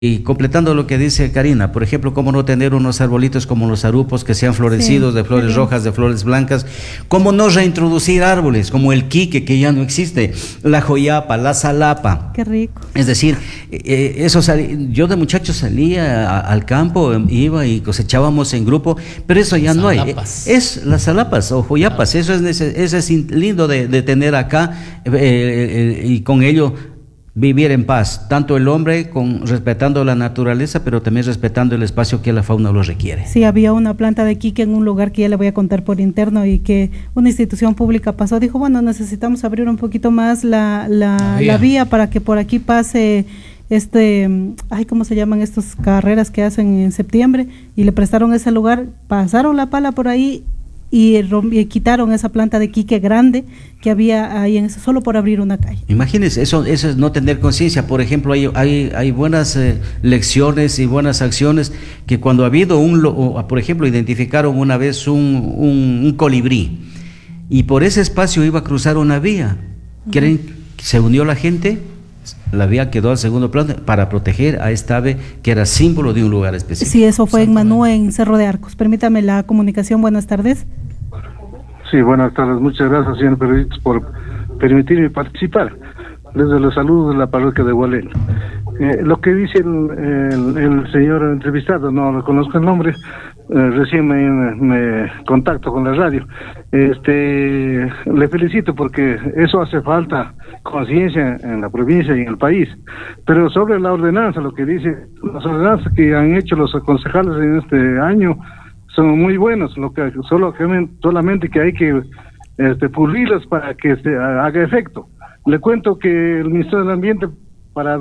Y completando lo que dice Karina, por ejemplo, cómo no tener unos arbolitos como los arupos que sean florecidos, Sí, de flores rojas, de flores blancas, cómo no reintroducir árboles como el quique, que ya no existe, la joyapa, la salapa. qué rico. Es decir, yo de muchacho salía al campo, iba y cosechábamos en grupo, pero eso ya no hay. Es las salapas o joyapas, eso es lindo de tener acá, y con ello vivir en paz, tanto el hombre respetando la naturaleza, pero también respetando el espacio que la fauna lo requiere. Sí, había una planta de quique en un lugar que ya le voy a contar por interno, y que una institución pública pasó, dijo, bueno, necesitamos abrir un poquito más la vía para que por aquí pase ¿cómo se llaman estas carreras que hacen en septiembre? Y le prestaron ese lugar, pasaron la pala por ahí y quitaron esa planta de quique grande que había ahí solo por abrir una calle. Imagínense, eso es no tener conciencia. Por ejemplo, hay buenas lecciones y buenas acciones que cuando ha habido por ejemplo, identificaron una vez un colibrí y por ese espacio iba a cruzar una vía. Se unió la gente, la vía quedó al segundo plano para proteger a esta ave que era símbolo de un lugar específico. Sí, eso fue en Manú, en Cerro de Arcos. Permítame la comunicación, buenas tardes. Sí, buenas tardes. Muchas gracias, señor periodista, por permitirme participar. Desde los saludos de la parroquia de Gualén. Lo que dice el señor entrevistado, no lo conozco el nombre, recién me contacto con la radio. Le felicito porque eso hace falta conciencia en la provincia y en el país. Pero sobre la ordenanza, lo que dice, las ordenanzas que han hecho los concejales en este año son muy buenos, solamente que hay que pulirlas para que se haga efecto. Le cuento que el Ministerio del Ambiente, para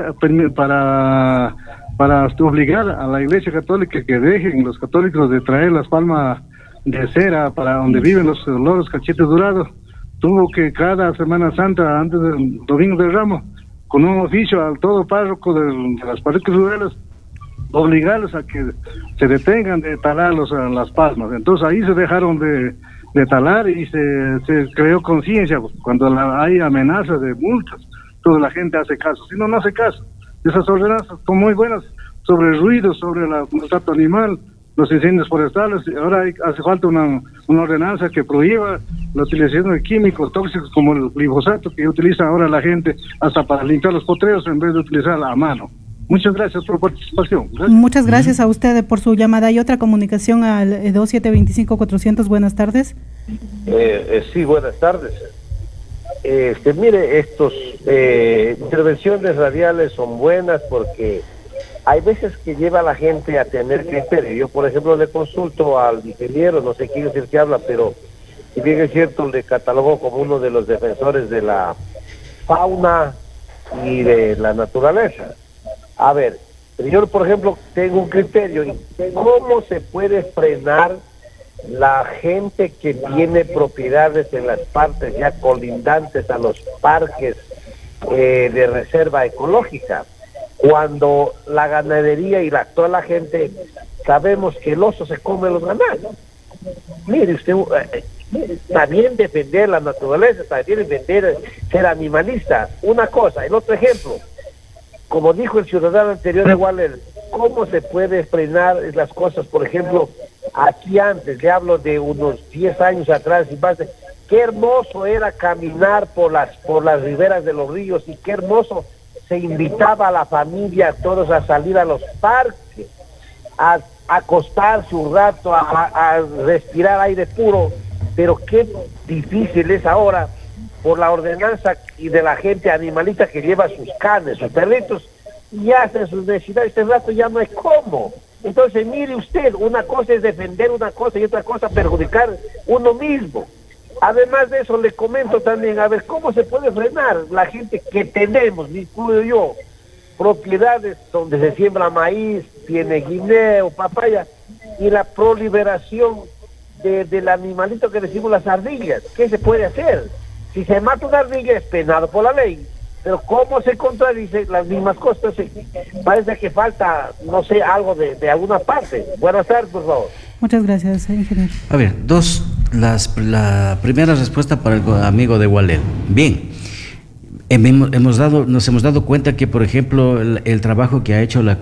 obligar a la Iglesia Católica que dejen los católicos de traer las palmas de cera para donde viven los loros cachetes dorados, tuvo que cada Semana Santa, antes del Domingo de Ramos, con un oficio a todo párroco de las parroquias rurales, obligarlos a que se detengan de talar las palmas. Entonces ahí se dejaron de talar y se creó conciencia. Cuando hay amenazas de multas, toda la gente hace caso. Si no, no hace caso. Esas ordenanzas son muy buenas sobre el ruido, sobre el maltrato animal, los incendios forestales. Ahora hace falta una ordenanza que prohíba la utilización de químicos tóxicos como el glifosato, que utiliza ahora la gente hasta para limpiar los potreros en vez de utilizarla a mano. Muchas gracias por participación. Gracias. Muchas gracias a usted por su llamada. ¿Hay otra comunicación al 2725-400? Buenas tardes. Sí, buenas tardes. Mire, estos intervenciones radiales son buenas porque hay veces que lleva a la gente a tener criterio. Yo, por ejemplo, le consulto al ingeniero, no sé quién es el que habla, pero si bien es cierto, le catalogó como uno de los defensores de la fauna y de la naturaleza. A ver, yo, por ejemplo, tengo un criterio. ¿Cómo se puede frenar la gente que tiene propiedades en las partes ya colindantes a los parques de reserva ecológica? Cuando la ganadería y toda la gente sabemos que el oso se come los ganados. Mire usted, está bien defender la naturaleza, está bien defender ser animalista. Una cosa, el otro ejemplo, como dijo el ciudadano anterior, igual, ¿cómo se puede frenar las cosas? Por ejemplo, aquí antes, le hablo de unos 10 años atrás y más, qué hermoso era caminar por las riberas de los ríos y qué hermoso se invitaba a la familia, a todos, a salir a los parques, a acostarse un rato, a respirar aire puro, pero qué difícil es ahora por la ordenanza y de la gente animalista que lleva sus canes, sus perritos, y hacen sus necesidades. Este rato ya no hay cómo. Entonces, mire usted, una cosa es defender una cosa y otra cosa perjudicar uno mismo. Además de eso, le comento también, a ver, ¿cómo se puede frenar la gente que tenemos, incluyo yo, propiedades donde se siembra maíz, tiene guineo, papaya, y la proliferación del animalito que decimos las ardillas? ¿Qué se puede hacer? Si se mata una ardilla es penado por la ley, pero ¿cómo se contradice las mismas cosas? Parece que falta, no sé, algo de alguna parte. Buenas tardes, por favor. Muchas gracias, ingeniero. A ver, la primera respuesta para el amigo de Gualén. Bien, nos hemos dado cuenta que, por ejemplo, el trabajo que ha hecho